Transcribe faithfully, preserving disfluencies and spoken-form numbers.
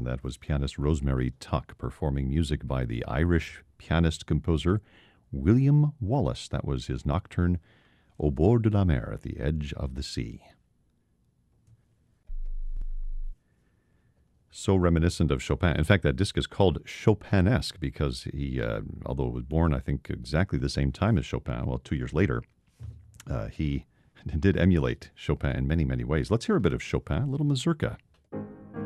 that was pianist Rosemary Tuck performing music by the Irish pianist-composer William Wallace. That was his nocturne Au bord de la mer, at the edge of the sea. So reminiscent of Chopin. In fact, that disc is called Chopinesque because he, uh, although it was born, I think, exactly the same time as Chopin, well, two years later, uh, he did emulate Chopin in many, many ways. Let's hear a bit of Chopin, a little mazurka.